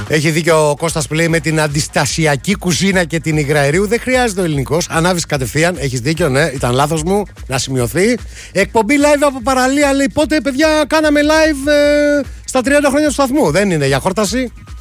Έχει δίκιο ο Κώστας που λέει με την αντιστασιακή κουζίνα και την υγραερίου δεν χρειάζεται ο ελληνικός. Ανάβεις κατευθείαν. Έχεις δίκιο, ναι, ήταν λάθος μου. Να σημειωθεί. Εκπομπή live από παραλία λέει. Πότε, παιδιά, κάναμε live στα 30 χρόνια του σταθμού. Δεν είναι για χόρταση.